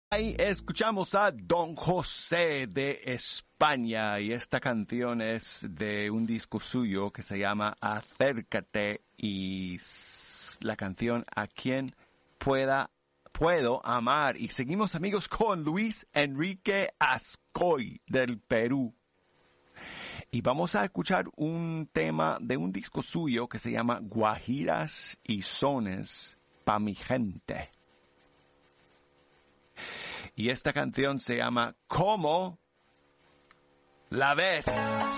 Ahí escuchamos a Don José de España y esta canción es de un disco suyo que se llama Acércate y la canción A quien puedo amar. Y seguimos amigos con Luis Enrique Ascoy del Perú. Y vamos a escuchar un tema de un disco suyo que se llama Guajiras y Sones pa' mi gente. Y esta canción se llama ¿Cómo la ves?